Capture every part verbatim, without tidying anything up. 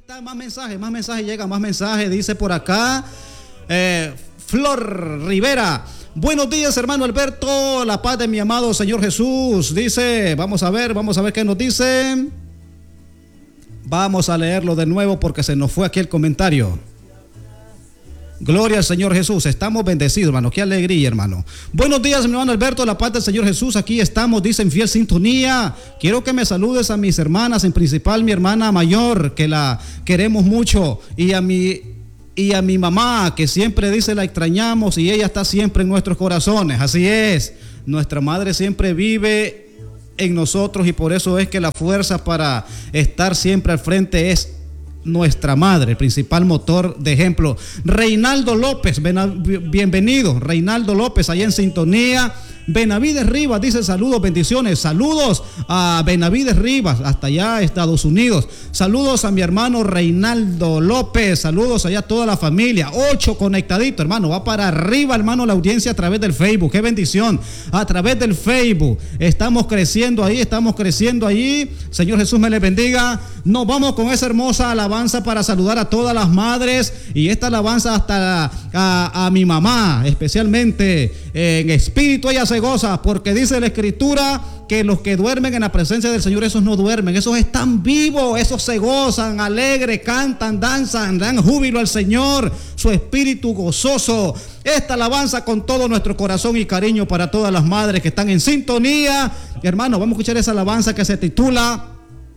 está, más mensajes, más mensajes, llega más mensajes, dice por acá, eh, Flor Rivera. Buenos días, hermano Alberto, la paz de mi amado Señor Jesús, dice, vamos a ver, vamos a ver qué nos dice. Vamos a leerlo de nuevo porque se nos fue aquí el comentario. Gloria al Señor Jesús, estamos bendecidos, hermano, qué alegría, hermano. Buenos días, mi hermano Alberto, la paz del Señor Jesús, aquí estamos, dice en fiel sintonía. Quiero que me saludes a mis hermanas, en principal mi hermana mayor, que la queremos mucho, y a mi, y a mi mamá, que siempre dice la extrañamos, y ella está siempre en nuestros corazones. Así es, nuestra madre siempre vive en nosotros, y por eso es que la fuerza para estar siempre al frente es nuestra madre, el principal motor de ejemplo. Reinaldo López, bienvenido, Reinaldo López, allá en sintonía. Benavides Rivas dice saludos, bendiciones, saludos a Benavides Rivas, hasta allá Estados Unidos. Saludos a mi hermano Reinaldo López, saludos allá a toda la familia. Ocho conectadito, hermano, va para arriba, hermano, la audiencia a través del Facebook. Qué bendición, a través del Facebook. Estamos creciendo ahí, estamos creciendo ahí. Señor Jesús me le bendiga. Nos vamos con esa hermosa alabanza para saludar a todas las madres, y esta alabanza hasta a, a mi mamá, especialmente en espíritu ella se goza, porque dice la escritura que los que duermen en la presencia del Señor, esos no duermen, esos están vivos, esos se gozan, alegres, cantan, danzan, dan júbilo al Señor, su espíritu gozoso. Esta alabanza con todo nuestro corazón y cariño para todas las madres que están en sintonía. Hermano, vamos a escuchar esa alabanza que se titula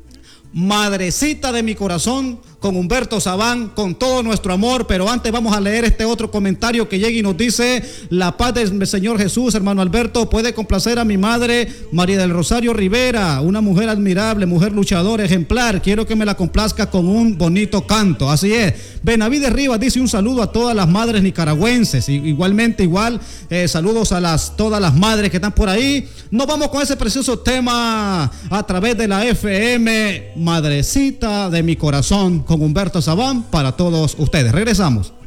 Madrecita de mi corazón, con Humberto Sabán, con todo nuestro amor. Pero antes vamos a leer este otro comentario que llega y nos dice: la paz del Señor Jesús, hermano Alberto, puede complacer a mi madre María del Rosario Rivera, una mujer admirable, mujer luchadora, ejemplar. Quiero que me la complazca con un bonito canto. Así es. Benavides Rivas dice un saludo a todas las madres nicaragüenses, y igualmente igual eh, saludos a las todas las madres que están por ahí. Nos vamos con ese precioso tema a través de la F M, Madrecita de mi corazón, con Humberto Sabán, para todos ustedes. Regresamos.